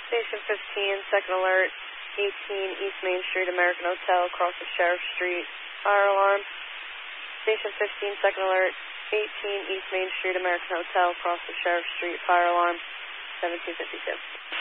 Station 15, second alert, 18 East Main Street, American Hotel, across the Sheriff Street, fire alarm. Station 15, second alert, 18 East Main Street, American Hotel, across the Sheriff Street, fire alarm, 1752.